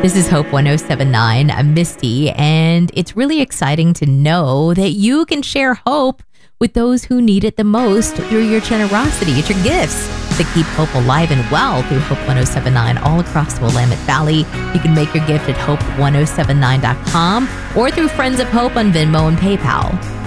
This is Hope 1079. I'm Misty, and it's really exciting to know that you can share hope with those who need it the most through your generosity. It's your gifts that keep hope alive and well through Hope 1079 all across the Willamette Valley. You can make your gift at hope1079.com or through Friends of Hope on Venmo and PayPal.